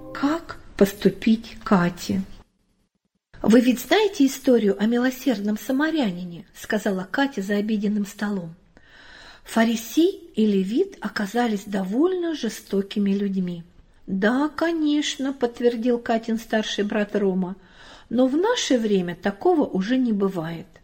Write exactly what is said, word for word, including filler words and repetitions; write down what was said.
Как поступить Кате? «Вы ведь знаете историю о милосердном самарянине?» – сказала Катя за обеденным столом. Фарисей и левит оказались довольно жестокими людьми. «Да, конечно», – подтвердил Катин старший брат Рома, – «но в наше время такого уже не бывает.